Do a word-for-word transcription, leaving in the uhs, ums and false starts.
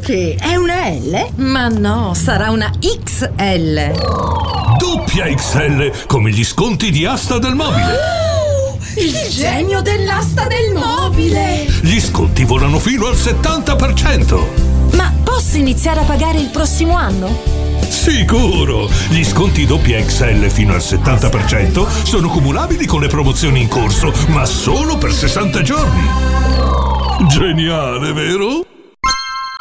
Che è una L? Ma no, sarà una X L. Doppia X L, come gli sconti di Asta del Mobile. Oh, il genio dell'asta del mobile! Gli sconti volano fino al settanta per cento. Ma posso iniziare a pagare il prossimo anno? Sicuro! Gli sconti doppia X L fino al settanta per cento sono cumulabili con le promozioni in corso, ma solo per sessanta giorni. Geniale, vero?